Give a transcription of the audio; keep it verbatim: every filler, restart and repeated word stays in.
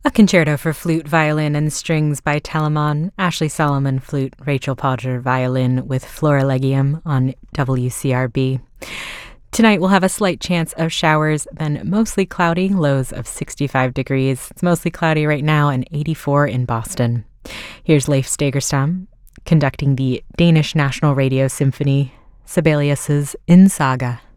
A concerto for flute, violin, and strings by Telemann, Ashley Solomon flute, Rachel Podger violin with Florilegium on W C R B. Tonight we'll have a slight chance of showers, then mostly cloudy, lows of sixty-five degrees. It's mostly cloudy right now and eighty-four in Boston. Here's Leif Stagerstam conducting the Danish National Radio Symphony, Sibelius's In Saga.